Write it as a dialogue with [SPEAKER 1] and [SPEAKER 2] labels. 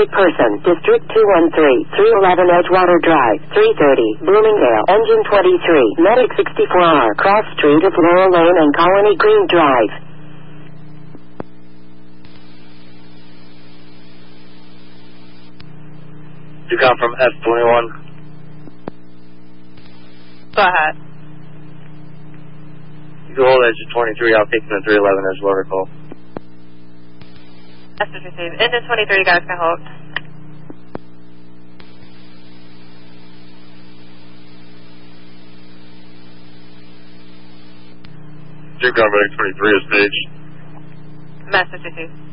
[SPEAKER 1] Traffic person, District 213, 311 Edgewater Drive, 330, Bloomingdale, Engine 23, Medic 64R, Cross Street of Laurel Lane and Colony Green Drive.
[SPEAKER 2] You come from F21.
[SPEAKER 3] Go ahead.
[SPEAKER 2] You can hold Engine 23, I'll take the 311 Edgewater call.
[SPEAKER 3] Message received. Engine 23, guys can hold.
[SPEAKER 2] You come Medic 23 is Page.
[SPEAKER 3] Message received.